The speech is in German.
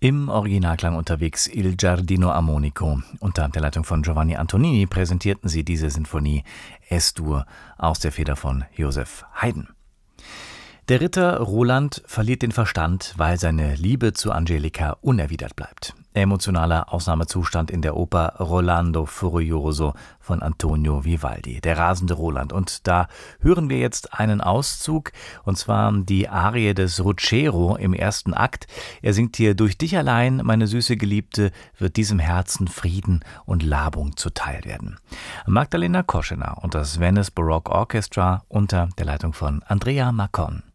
Im Originalklang unterwegs Il Giardino Armonico. Unter der Leitung von Giovanni Antonini präsentierten sie diese Sinfonie Es-Dur aus der Feder von Joseph Haydn. Der Ritter Roland verliert den Verstand, weil seine Liebe zu Angelica unerwidert bleibt. Emotionaler Ausnahmezustand in der Oper Rolando Furioso von Antonio Vivaldi, der rasende Roland. Und da hören wir jetzt einen Auszug, und zwar die Arie des Ruggiero im ersten Akt. Er singt hier: Durch dich allein, meine süße Geliebte, wird diesem Herzen Frieden und Labung zuteil werden. Magdalena Koschener und das Venice Baroque Orchestra unter der Leitung von Andrea Marcon.